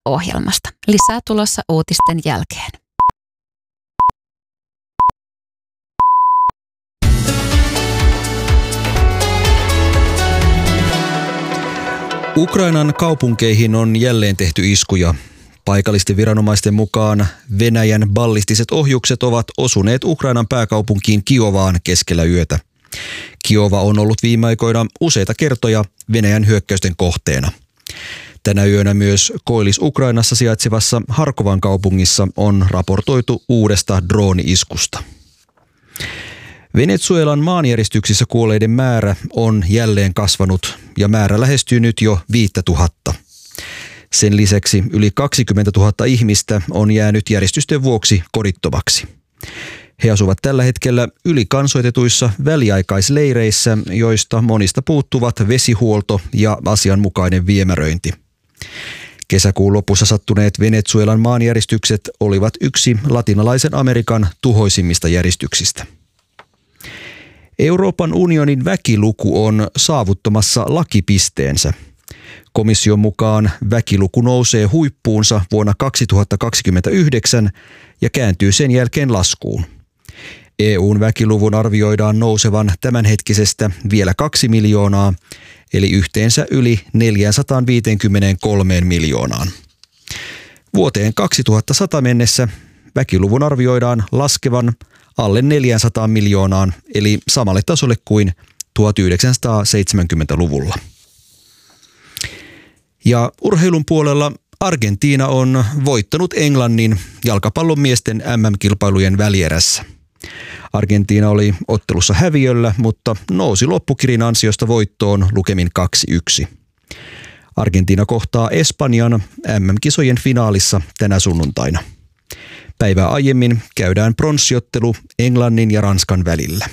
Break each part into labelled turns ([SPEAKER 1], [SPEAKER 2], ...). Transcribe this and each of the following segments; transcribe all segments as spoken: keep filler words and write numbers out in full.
[SPEAKER 1] ohjelmasta. Lisää tulossa uutisten jälkeen.
[SPEAKER 2] Ukrainan kaupunkeihin on jälleen tehty iskuja. Paikallisten viranomaisten mukaan Venäjän ballistiset ohjukset ovat osuneet Ukrainan pääkaupunkiin Kiovaan keskellä yötä. Kiova on ollut viime aikoina useita kertoja Venäjän hyökkäysten kohteena. Tänä yönä myös Koillis-Ukrainassa sijaitsevassa Harkovan kaupungissa on raportoitu uudesta drooni-iskusta. Venezuelan maanjäristyksissä kuolleiden määrä on jälleen kasvanut ja määrä lähestyy nyt jo viittä tuhatta. Sen lisäksi yli kaksikymmentätuhatta ihmistä on jäänyt järjestysten vuoksi kodittomaksi. He asuvat tällä hetkellä ylikansoitetuissa väliaikaisleireissä, joista monista puuttuvat vesihuolto ja asianmukainen viemäröinti. Kesäkuun lopussa sattuneet Venezuelan maanjäristykset olivat yksi latinalaisen Amerikan tuhoisimmista järistyksistä. Euroopan unionin väkiluku on saavuttamassa lakipisteensä. Komission mukaan väkiluku nousee huippuunsa vuonna kaksituhattakaksikymmentäyhdeksän ja kääntyy sen jälkeen laskuun. E U:n väkiluvun arvioidaan nousevan tämänhetkisestä vielä kaksi miljoonaa, eli yhteensä yli neljäsataaviisikymmentäkolme miljoonaan. Vuoteen kaksituhattasata mennessä väkiluvun arvioidaan laskevan alle neljäsataa miljoonaan, eli samalle tasolle kuin tuhatyhdeksänsataaseitsemänkymmentäluvulla. Ja urheilun puolella Argentiina on voittanut Englannin jalkapallon miesten M M-kilpailujen välierässä. Argentiina oli ottelussa häviöllä, mutta nousi loppukirin ansiosta voittoon lukemin kaksi yksi. Argentiina kohtaa Espanjan M M-kisojen finaalissa tänä sunnuntaina. Päivää aiemmin käydään pronssiottelu Englannin ja Ranskan välillä.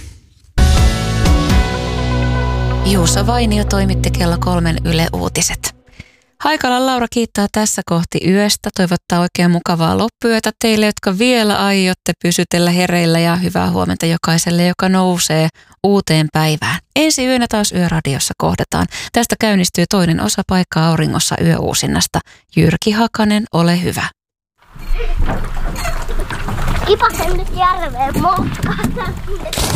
[SPEAKER 1] Juuso Vainio toimitti kello kolmen Yle Uutiset. Haikalan Laura kiittää tässä kohti yöstä, toivottaa oikein mukavaa loppuyötä teille, jotka vielä aiotte pysytellä hereillä, ja hyvää huomenta jokaiselle, joka nousee uuteen päivään. Ensi yönä taas Yöradiossa kohdataan. Tästä käynnistyy toinen osa Paikka auringossa yöuusinnasta. Jyrki Hakanen, ole hyvä.
[SPEAKER 3] Kipasen nyt järveen motkata.